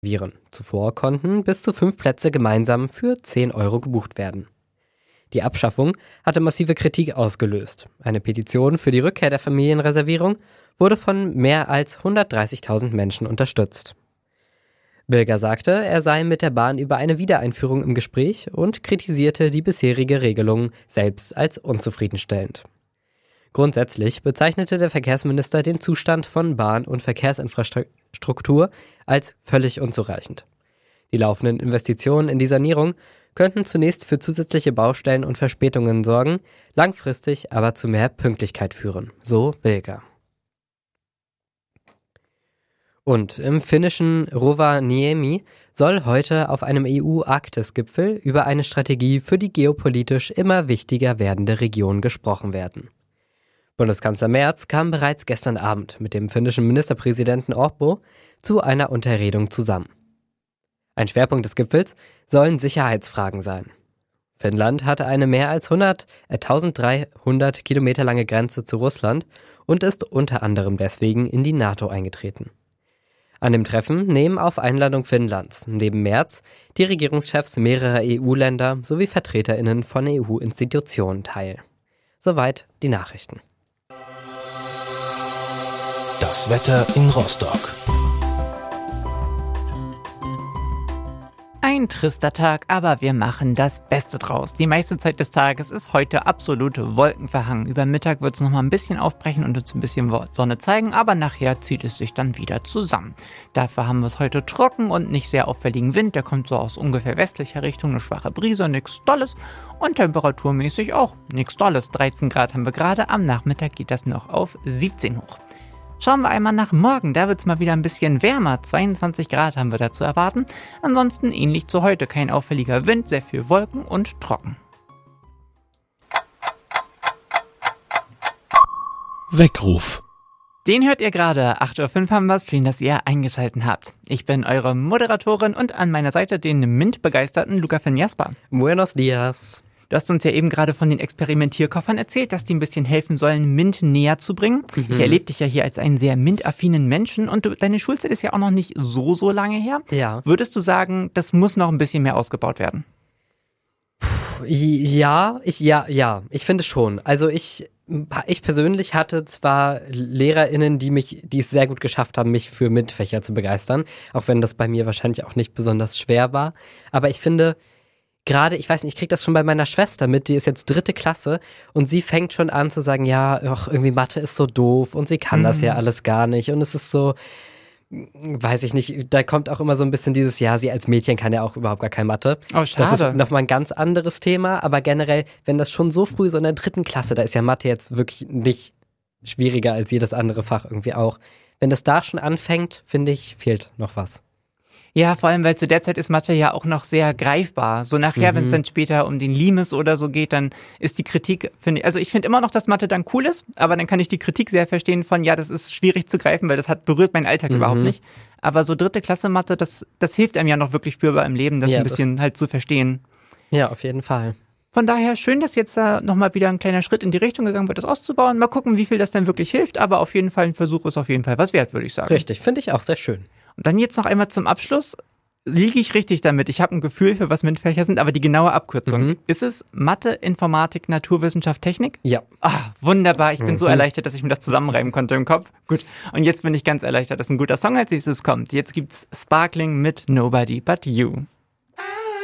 Zuvor konnten bis zu 5 Plätze gemeinsam für 10 Euro gebucht werden. Die Abschaffung hatte massive Kritik ausgelöst. Eine Petition für die Rückkehr der Familienreservierung wurde von mehr als 130.000 Menschen unterstützt. Bilger sagte, er sei mit der Bahn über eine Wiedereinführung im Gespräch und kritisierte die bisherige Regelung selbst als unzufriedenstellend. Grundsätzlich bezeichnete der Verkehrsminister den Zustand von Bahn- und Verkehrsinfrastruktur als völlig unzureichend. Die laufenden Investitionen in die Sanierung könnten zunächst für zusätzliche Baustellen und Verspätungen sorgen, langfristig aber zu mehr Pünktlichkeit führen, so Bilger. Und im finnischen Rovaniemi soll heute auf einem EU-Arktis-Gipfel über eine Strategie für die geopolitisch immer wichtiger werdende Region gesprochen werden. Bundeskanzler Merz kam bereits gestern Abend mit dem finnischen Ministerpräsidenten Orpo zu einer Unterredung zusammen. Ein Schwerpunkt des Gipfels sollen Sicherheitsfragen sein. Finnland hatte eine mehr als 1300 Kilometer lange Grenze zu Russland und ist unter anderem deswegen in die NATO eingetreten. An dem Treffen nehmen auf Einladung Finnlands neben Merz die Regierungschefs mehrerer EU-Länder sowie VertreterInnen von EU-Institutionen teil. Soweit die Nachrichten. Das Wetter in Rostock. Ein trister Tag, aber wir machen das Beste draus. Die meiste Zeit des Tages ist heute absolut wolkenverhangen. Über Mittag wird es nochmal ein bisschen aufbrechen und uns ein bisschen Sonne zeigen, aber nachher zieht es sich dann wieder zusammen. Dafür haben wir es heute trocken und nicht sehr auffälligen Wind. Der kommt so aus ungefähr westlicher Richtung, eine schwache Brise, nichts Dolles. Und temperaturmäßig auch nichts Dolles. 13 Grad haben wir gerade, am Nachmittag geht das noch auf 17 hoch. Schauen wir einmal nach morgen, da wird es mal wieder ein bisschen wärmer, 22 Grad haben wir da zu erwarten. Ansonsten ähnlich zu heute, kein auffälliger Wind, sehr viel Wolken und trocken. Weckruf. Den hört ihr gerade, 8:05 Uhr haben wir es, schön, dass ihr eingeschaltet habt. Ich bin eure Moderatorin und an meiner Seite den MINT-begeisterten Luca van Jasper. Buenos dias. Du hast uns ja eben gerade von den Experimentierkoffern erzählt, dass die ein bisschen helfen sollen, MINT näher zu bringen. Ich erlebe dich ja hier als einen sehr MINT-affinen Menschen und deine Schulzeit ist ja auch noch nicht so lange her. Ja. Würdest du sagen, das muss noch ein bisschen mehr ausgebaut werden? Ja, ich finde schon. Also ich persönlich hatte zwar LehrerInnen, die es sehr gut geschafft haben, mich für MINT-Fächer zu begeistern, auch wenn das bei mir wahrscheinlich auch nicht besonders schwer war. Aber ich finde, gerade, ich weiß nicht, ich krieg das schon bei meiner Schwester mit, die ist jetzt 3. Klasse und sie fängt schon an zu sagen, ja, irgendwie Mathe ist so doof und sie kann das ja alles gar nicht und es ist so, weiß ich nicht, da kommt auch immer so ein bisschen dieses, ja, sie als Mädchen kann ja auch überhaupt gar kein Mathe. Oh, schade. Das ist nochmal ein ganz anderes Thema, aber generell, wenn das schon so früh, so in der 3. Klasse, da ist ja Mathe jetzt wirklich nicht schwieriger als jedes andere Fach irgendwie auch. Wenn das da schon anfängt, finde ich, fehlt noch was. Ja, vor allem, weil zu der Zeit ist Mathe ja auch noch sehr greifbar. So nachher, wenn es dann später um den Limes oder so geht, dann ist die Kritik, ich finde immer noch, dass Mathe dann cool ist, aber dann kann ich die Kritik sehr verstehen von, ja, das ist schwierig zu greifen, weil das berührt meinen Alltag überhaupt nicht. Aber so 3. Klasse Mathe, das hilft einem ja noch wirklich spürbar im Leben, das ein bisschen halt zu verstehen. Ja, auf jeden Fall. Von daher schön, dass jetzt da nochmal wieder ein kleiner Schritt in die Richtung gegangen wird, das auszubauen. Mal gucken, wie viel das dann wirklich hilft, aber auf jeden Fall ein Versuch ist auf jeden Fall was wert, würde ich sagen. Richtig, finde ich auch sehr schön. Und dann jetzt noch einmal zum Abschluss. Liege ich richtig damit? Ich habe ein Gefühl für was MINT-Fächer sind, aber die genaue Abkürzung. Ist es Mathe, Informatik, Naturwissenschaft, Technik? Ja. Ah, wunderbar. Ich bin so erleichtert, dass ich mir das zusammenreimen konnte im Kopf. Gut. Und jetzt bin ich ganz erleichtert, dass ein guter Song als nächstes kommt. Jetzt gibt's Sparkling mit Nobody But You.